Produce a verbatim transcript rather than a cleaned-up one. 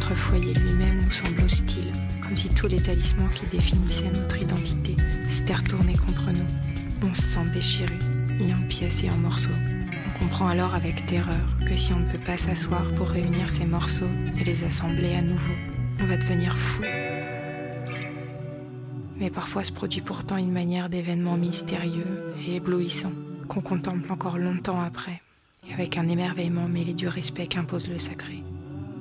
notre foyer lui-même nous semble hostile, comme si tous les talismans qui définissaient notre identité s'étaient retournés contre nous. On se sent déchiré, empiècé en morceaux. On comprend alors avec terreur que si on ne peut pas s'asseoir pour réunir ces morceaux et les assembler à nouveau, on va devenir fou. Mais parfois se produit pourtant une manière d'événement mystérieux et éblouissant qu'on contemple encore longtemps après, et avec un émerveillement mêlé du respect qu'impose le sacré.